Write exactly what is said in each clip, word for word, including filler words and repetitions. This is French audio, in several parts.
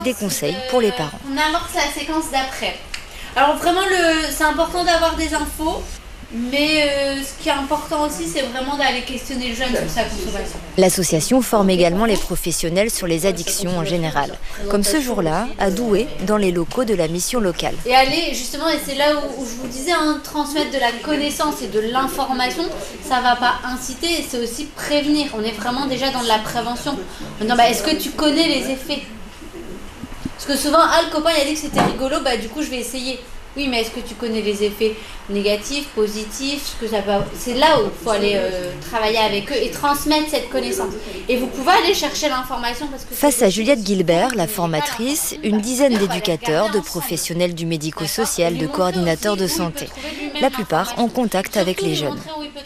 Des conseils pour les parents. On amorce la séquence d'après. Alors vraiment, le, c'est important d'avoir des infos, mais euh, ce qui est important aussi, c'est vraiment d'aller questionner le jeune sur sa consommation. L'association forme également les professionnels sur les addictions en général, comme ce jour-là à Douai, dans les locaux de la mission locale. Et aller justement, et c'est là où, où je vous disais, hein, transmettre de la connaissance et de l'information, ça ne va pas inciter, et c'est aussi prévenir. On est vraiment déjà dans de la prévention. Maintenant, bah, est-ce que tu connais les effets ? Parce que souvent, ah, le copain il a dit que c'était rigolo, bah du coup je vais essayer. Oui, mais est-ce que tu connais les effets négatifs, positifs, ce que ça peut... C'est là où il faut aller euh, travailler avec eux et transmettre cette connaissance. Et vous pouvez aller chercher l'information parce que... Face à Juliette Gilbert, la formatrice, une dizaine d'éducateurs, de professionnels du médico-social, de coordinateurs de santé. La plupart en contact avec les jeunes.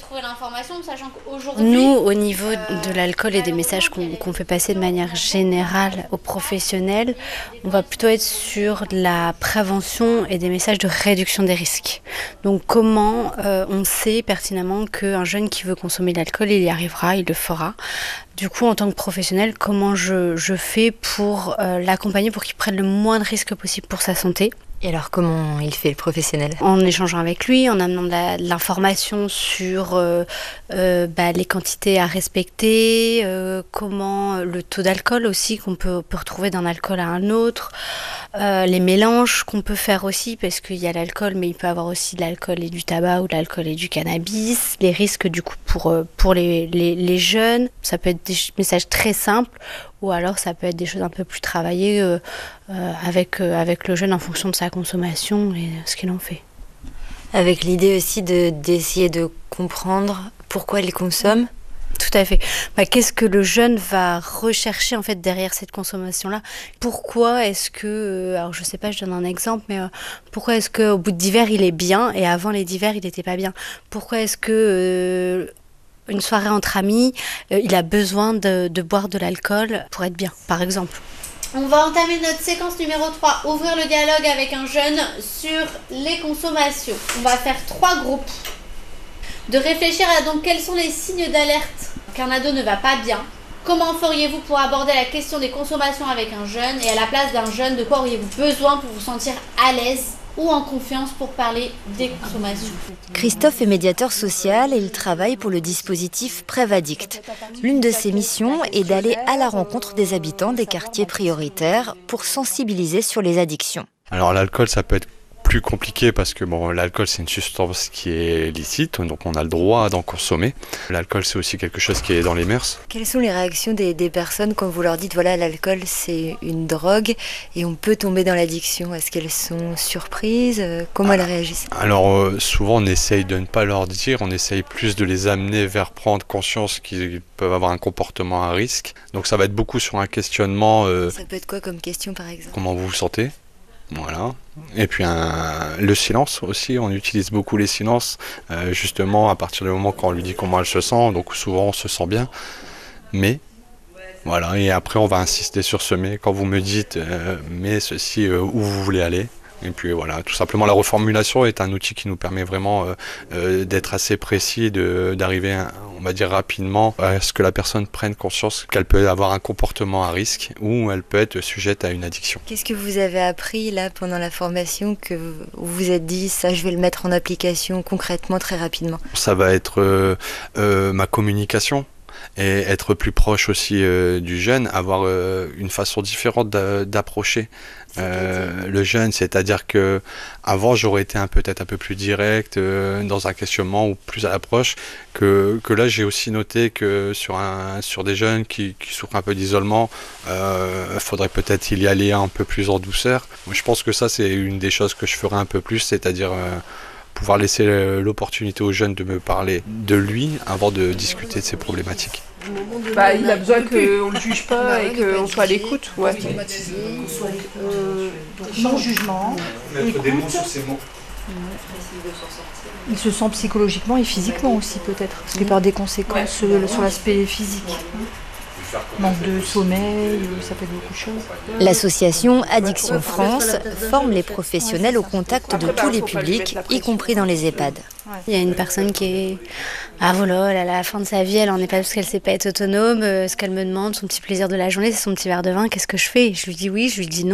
Nous, au niveau de l'alcool et des messages qu'on qu'on fait passer de manière générale aux professionnels, on va plutôt être sur de la prévention et des messages de réduction des risques. Donc comment euh, on sait pertinemment qu'un jeune qui veut consommer de l'alcool, il y arrivera, il le fera. Du coup, en tant que professionnel, comment je, je fais pour euh, l'accompagner pour qu'il prenne le moins de risques possible pour sa santé. Et alors, comment il fait, le professionnel ? En échangeant avec lui, en amenant de, la, de l'information sur euh, euh, bah, les quantités à respecter, euh, comment le taux d'alcool aussi qu'on peut, peut retrouver d'un alcool à un autre, euh, les mélanges qu'on peut faire aussi, parce qu'il y a l'alcool, mais il peut y avoir aussi de l'alcool et du tabac ou de l'alcool et du cannabis, les risques du coup pour, pour les, les, les jeunes. Ça peut être des messages très simples, ou alors ça peut être des choses un peu plus travaillées euh, euh, avec, euh, avec le jeune en fonction de sa consommation et ce qu'il en fait. Avec l'idée aussi de, d'essayer de comprendre pourquoi il consomme. Tout à fait. Bah, qu'est-ce que le jeune va rechercher en fait derrière cette consommation-là ? Pourquoi est-ce que, euh, alors je sais pas, je donne un exemple, mais euh, pourquoi est-ce qu'au bout d'hiver il est bien et avant les d'hiver il n'était pas bien ? Pourquoi est-ce que euh, une soirée entre amis, euh, il a besoin de, de boire de l'alcool pour être bien, par exemple ? On va entamer notre séquence numéro trois, ouvrir le dialogue avec un jeune sur les consommations. On va faire trois groupes. De réfléchir à donc quels sont les signes d'alerte qu'un ado ne va pas bien. Comment feriez-vous pour aborder la question des consommations avec un jeune ? Et à la place d'un jeune, de quoi auriez-vous besoin pour vous sentir à l'aise ou en confiance pour parler des consommations ? Christophe est médiateur social et il travaille pour le dispositif Prévaddict. L'une de ses missions est d'aller à la rencontre des habitants des quartiers prioritaires pour sensibiliser sur les addictions. Alors l'alcool, ça peut être plus compliqué parce que bon, l'alcool c'est une substance qui est licite, donc on a le droit d'en consommer. L'alcool c'est aussi quelque chose qui est dans les mœurs. Quelles sont les réactions des, des personnes quand vous leur dites voilà l'alcool c'est une drogue et on peut tomber dans l'addiction ? Est-ce qu'elles sont surprises ? Comment elles réagissent ? Alors euh, souvent on essaye de ne pas leur dire, on essaye plus de les amener vers prendre conscience qu'ils peuvent avoir un comportement à risque. Donc ça va être beaucoup sur un questionnement. Euh, ça peut être quoi comme question par exemple ? Comment vous vous sentez ? Voilà. Et puis un, le silence aussi, on utilise beaucoup les silences, euh, justement à partir du moment quand on lui dit comment elle se sent, donc souvent on se sent bien, mais voilà, et après on va insister sur ce mais, quand vous me dites euh, mais ceci, euh, où vous voulez aller. Et puis voilà, tout simplement la reformulation est un outil qui nous permet vraiment euh, euh, d'être assez précis, de, d'arriver, à, on va dire rapidement, à ce que la personne prenne conscience qu'elle peut avoir un comportement à risque ou elle peut être sujette à une addiction. Qu'est-ce que vous avez appris là pendant la formation que vous vous êtes dit ça je vais le mettre en application concrètement très rapidement ? Ça va être euh, euh, ma communication. Et être plus proche aussi euh, du jeune, avoir euh, une façon différente d'a- d'approcher euh, le jeune, c'est-à-dire que avant j'aurais été un peut-être un peu plus direct euh, dans un questionnement ou plus à l'approche, que, que là j'ai aussi noté que sur, un, sur des jeunes qui, qui souffrent un peu d'isolement, il euh, faudrait peut-être y aller un peu plus en douceur. Je pense que ça c'est une des choses que je ferais un peu plus, c'est-à-dire euh, pouvoir laisser l'opportunité aux jeunes de me parler de lui avant de discuter de ses problématiques. Bah, il a besoin qu'on ne le juge pas et qu'on soit à l'écoute. Ouais. Euh, non jugement, écoute. Il se sent psychologiquement et physiquement aussi peut-être, parce qu'il peut y avoir des conséquences ouais, sur l'aspect physique. manque de sommeil, ça fait beaucoup de choses. L'association Addiction France forme les professionnels au contact de tous les publics, y compris dans les EHPAD. Il y a une personne qui est ah voilà, elle, à la fin de sa vie, elle en est pas parce qu'elle sait pas être autonome. Euh, ce qu'elle me demande, son petit plaisir de la journée, c'est son petit verre de vin. Qu'est-ce que je fais? Je lui dis oui, je lui dis non.